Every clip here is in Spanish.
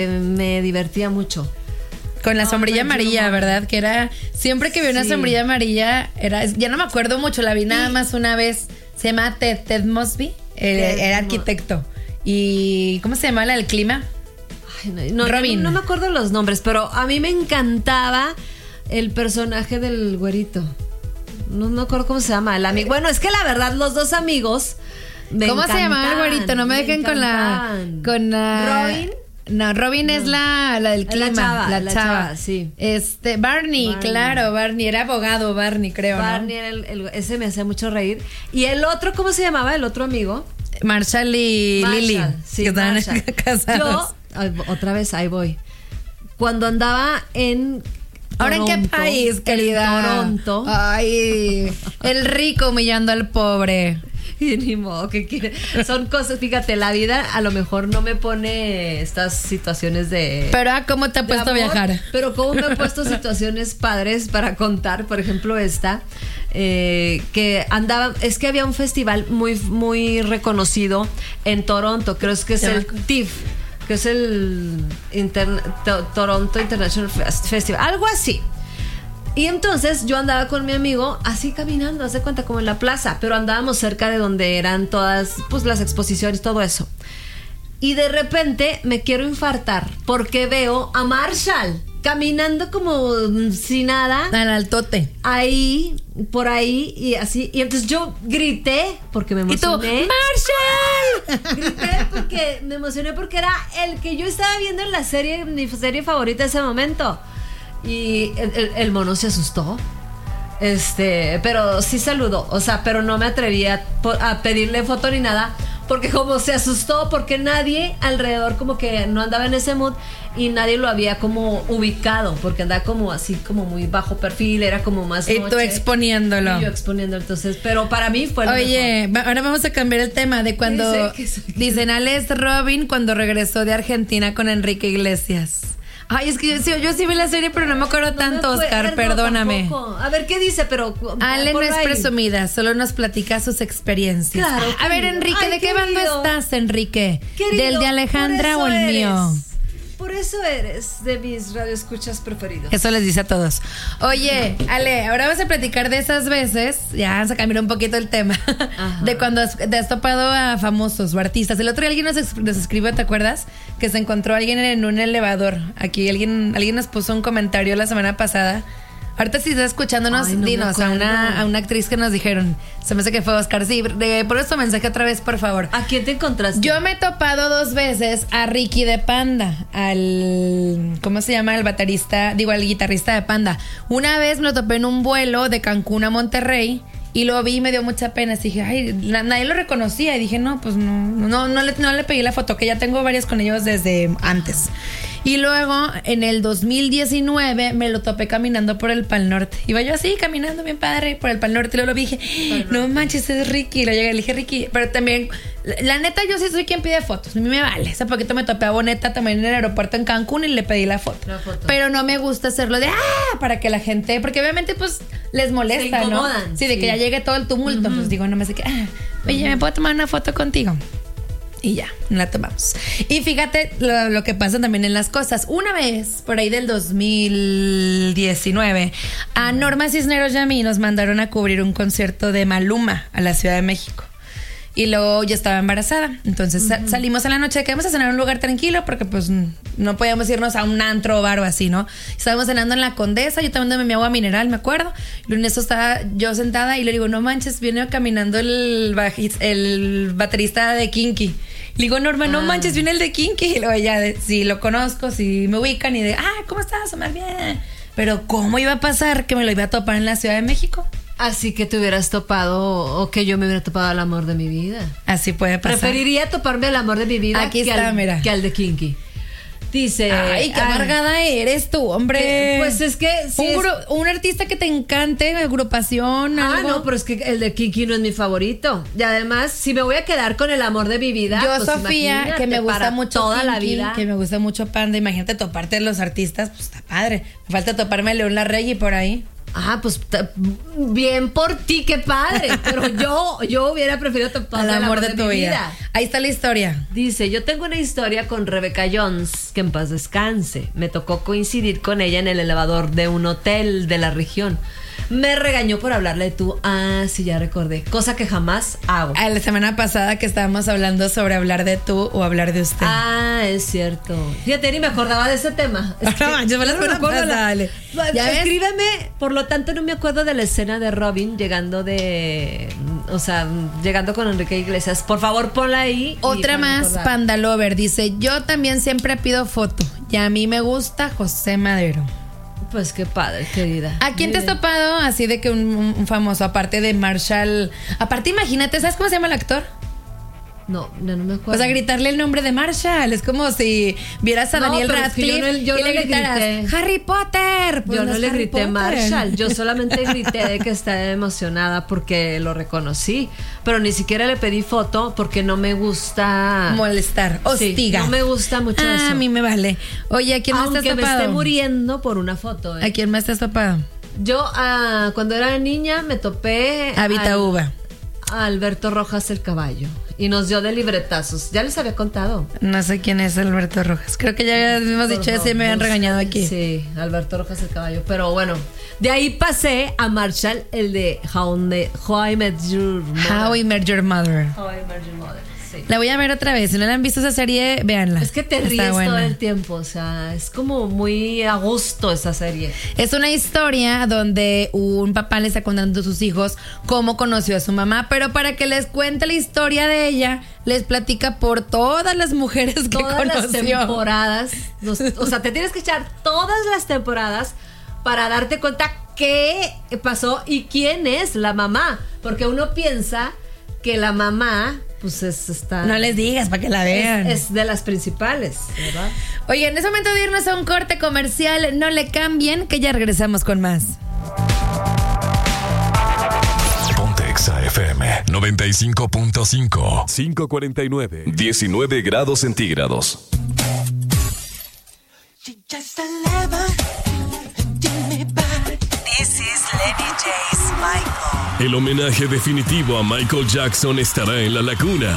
me divertía mucho. Con la sombrilla amarilla, ¿verdad? Que era, siempre que vi una sombrilla amarilla, ya no me acuerdo mucho, la vi nada más una vez. Se llama Ted Mosby, era arquitecto. ¿Y cómo se llama la del clima? Ay, Robin. No me acuerdo los nombres, pero a mí me encantaba el personaje del güerito. No me acuerdo cómo se llama, el amigo. Bueno, es que la verdad, los dos amigos ¿Cómo se llamaba el güerito? No me dejen con la Robin. No, Robin es la del clima. La chava, sí. Barney, claro, Barney. Era abogado, Barney, creo, Barney ¿no? era ese me hacía mucho reír. Y el otro, ¿cómo se llamaba? El otro amigo. Marshall y Lily. Sí, que estaban casados. Otra vez, ahí voy. Cuando andaba en ¿Ahora en qué país, querida? Toronto. Ay, el rico humillando al pobre. Y ni modo, ¿qué quiere? Son cosas, fíjate, la vida a lo mejor no me pone estas situaciones de... Pero ¿cómo te ha puesto amor, a viajar? Pero cómo me ha puesto situaciones padres para contar, por ejemplo esta, que andaba, es que había un festival muy, muy reconocido en Toronto, creo que es el TIFF, que es el Toronto International Festival, algo así. Y entonces yo andaba con mi amigo así caminando, haz de cuenta, como en la plaza, pero andábamos cerca de donde eran todas, pues, las exposiciones, todo eso. Y de repente me quiero infartar porque veo a Marshall caminando como si nada. Al altote. Ahí, por ahí, y así. Y entonces yo grité porque me emocioné. ¿Y tú, ¡Marshall! Grité porque me emocioné porque era el que yo estaba viendo en la serie, mi serie favorita de ese momento. Y el mono se asustó. Pero sí saludó. O sea, pero no me atreví a pedirle foto ni nada. Porque como se asustó, porque nadie alrededor como que no andaba en ese mood. Y nadie lo había como ubicado. Porque andaba como así, como muy bajo perfil. Era como más noche. Y tú exponiéndolo. Y yo exponiéndolo. Entonces, pero para mí fue lo mejor. Ahora vamos a cambiar el tema de cuando dicen Alex Robin cuando regresó de Argentina con Enrique Iglesias. Ay, es que yo sí vi la serie, pero no me acuerdo tanto, Oscar, perdóname. Tampoco. A ver, ¿qué dice? Pero Ale no es presumida, solo nos platica sus experiencias. Claro, a ver, Enrique, ¿de qué bando estás, Enrique? Querido, ¿del de Alejandra o el mío? Por eso eres de mis radioescuchas preferidos. Eso les dice a todos. Oye, Ale, ahora vamos a platicar de esas veces, ya vamos a cambiar un poquito el tema, de cuando te has topado a famosos o artistas. El otro día alguien nos escribió, ¿te acuerdas? Que se encontró alguien en un elevador. Aquí alguien nos puso un comentario la semana pasada. Ahorita si estás escuchándonos, dinos a una actriz que nos dijeron. Se me hace que fue Oscar. Sí, por eso mensaje otra vez, por favor. ¿A quién te encontraste? Yo me he topado 2 veces a Ricky de Panda, ¿cómo se llama? Al guitarrista de Panda. Una vez me lo topé en un vuelo de Cancún a Monterrey y lo vi y me dio mucha pena. Así dije, ay, nadie lo reconocía. Y dije, no, pues no le pegué la foto, que ya tengo varias con ellos desde antes. Y luego, en el 2019, me lo topé caminando por el Pal Norte. Iba yo así, caminando bien padre por el Pal Norte. Y luego lo vi y dije, no manches, es Ricky. Y lo llegué y le dije, Ricky. Pero también, la neta, yo sí soy quien pide fotos. A mí me vale. Hace poquito me topé a Boneta también en el aeropuerto en Cancún y le pedí la foto. Pero no me gusta hacerlo de, para que la gente... Porque obviamente, pues, les molesta, ¿no? Sí, de que ya llegue todo el tumulto. Pues digo, no me sé qué. Oye, ¿me puedo tomar una foto contigo? Y ya, la tomamos. Y fíjate lo que pasa también en las cosas. Una vez, por ahí del 2019, a Norma Cisneros y a mí nos mandaron a cubrir un concierto de Maluma a la Ciudad de México. Y luego yo estaba embarazada. Entonces salimos a la noche, quedamos a cenar en un lugar tranquilo porque pues no podíamos irnos a un antro o bar o así, ¿no? Estábamos cenando en la Condesa, yo tomando mi agua mineral, me acuerdo. Y en eso estaba yo sentada y le digo, no manches, viene caminando el baterista de Kinky. Le digo, Norma, no manches, viene el de Kinky. Y luego ella, sí, lo conozco, sí me ubican y ¿cómo estás, Omar? Bien. Pero ¿cómo iba a pasar que me lo iba a topar en la Ciudad de México? Así que te hubieras topado, o que yo me hubiera topado al amor de mi vida. Así puede pasar. Preferiría toparme al amor de mi vida que al de Kinky. Dice, ay, qué amargada eres tú, hombre. Pues es que un artista que te encante, agrupación, algo. No, pero es que el de Kinky no es mi favorito. Y además, si me voy a quedar con el amor de mi vida, yo, pues Sofía, que me gusta mucho toda Kinky, la vida, que me gusta mucho Panda, imagínate toparte de los artistas, pues está padre. Me falta toparme a León Larregui por ahí. Pues bien por ti, qué padre. Pero yo hubiera preferido topar al amor de tu mi vida. Ahí está la historia. Dice, yo tengo una historia con Rebeca Jones, que en paz descanse. Me tocó coincidir con ella en el elevador de un hotel de la región. Me regañó por hablarle de tú. Sí, ya recordé. Cosa que jamás hago. La semana pasada que estábamos hablando sobre hablar de tú o hablar de usted. Es cierto. Fíjate, ni me acordaba de ese tema. Yo me la semana pasada. Escríbeme. Por lo tanto, no me acuerdo de la escena de Robin llegando con Enrique Iglesias. Por favor, ponla ahí. Otra más, Panda Lover. Dice, yo también siempre pido foto. Y a mí me gusta José Madero. Pues qué padre, querida. ¿A quién te has topado así de que un famoso, aparte de Marshall? Aparte, imagínate, ¿sabes cómo se llama el actor? No me acuerdo. O sea, gritarle el nombre de Marshall. Es como si vieras a Daniel Radcliffe yo y no le gritaras grité. ¡Harry Potter! Pues yo no le grité Marshall. Yo solamente grité de que estaba emocionada porque lo reconocí. Pero ni siquiera le pedí foto porque no me gusta molestar, hostiga. Sí, no me gusta mucho eso. A mí me vale. Oye, ¿a quién más te has topado? Aunque me esté muriendo por una foto. ¿A quién más te has topado? Yo, cuando era niña, me topé a Vita Uva. A Alberto Rojas el Caballo. Y nos dio de libretazos. ¿Ya les había contado? No sé quién es Alberto Rojas. Creo que ya hemos dicho eso y me habían regañado aquí. Sí, Alberto Rojas el Caballo. Pero bueno, de ahí pasé a Marshall, el de How I Met Your Mother. How I Met Your Mother. How I Met Your Mother. Sí. La voy a ver otra vez. Si no la han visto esa serie, véanla. Es que te ríes todo el tiempo. O sea, es como muy a gusto esa serie. Es una historia donde un papá le está contando a sus hijos cómo conoció a su mamá. Pero para que les cuente la historia de ella, les platica por todas las mujeres que conoció. Todas las temporadas. O sea, te tienes que echar todas las temporadas para darte cuenta qué pasó y quién es la mamá. Porque uno piensa que la mamá, pues está... No les digas para que la vean. Es de las principales, ¿verdad? Oigan, es momento de irnos a un corte comercial. No le cambien, que ya regresamos con más. Ponte Exa FM 95.5. 5:49. 19 grados centígrados. This is Lenny J's Michael. El homenaje definitivo a Michael Jackson estará en La Laguna.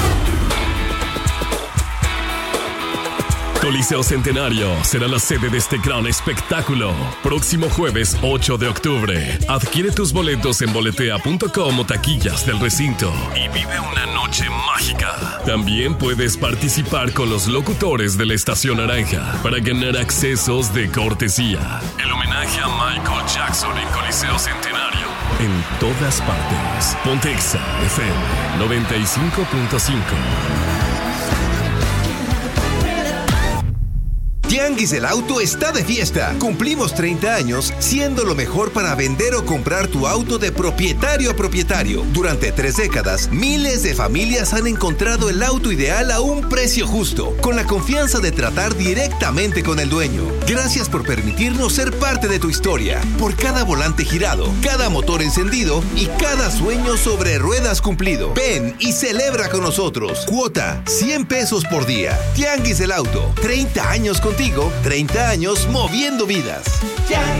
Coliseo Centenario será la sede de este gran espectáculo. Próximo jueves 8 de octubre. Adquiere tus boletos en boletea.com o taquillas del recinto y vive una noche mágica. También puedes participar con los locutores de la Estación Naranja para ganar accesos de cortesía. El homenaje a Michael Jackson en Coliseo Centenario. En todas partes. Ponte Exa FM 95.5. Tianguis del Auto está de fiesta. Cumplimos 30 años siendo lo mejor para vender o comprar tu auto de propietario a propietario. Durante 3 décadas, miles de familias han encontrado el auto ideal a un precio justo, con la confianza de tratar directamente con el dueño. Gracias por permitirnos ser parte de tu historia. Por cada volante girado, cada motor encendido y cada sueño sobre ruedas cumplido. Ven y celebra con nosotros. Cuota, 100 pesos por día. Tianguis del Auto, 30 años contigo. 30 años moviendo vidas.